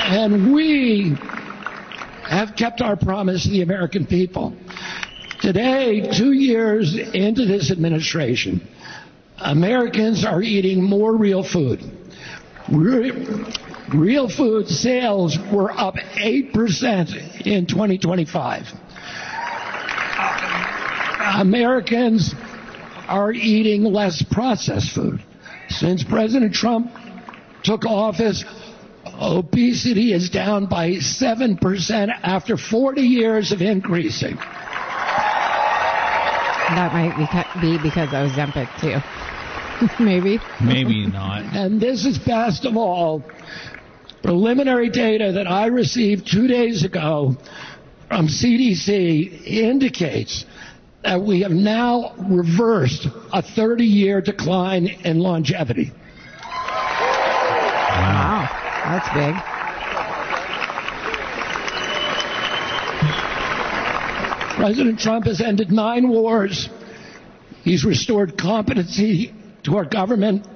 And we have kept our promise to the American people. Today, 2 years into this administration, Americans are eating more real food. Real food sales were up 8% in 2025. Americans are eating less processed food. Since President Trump took office, obesity is down by 7% after 40 years of increasing. That might be because of Ozempic, too. Maybe. Maybe not. And this is best of all. Preliminary data that I received 2 days ago from CDC indicates that we have now reversed a 30-year decline in longevity. Wow. That's big. President Trump has ended 9 wars. He's restored competency to our government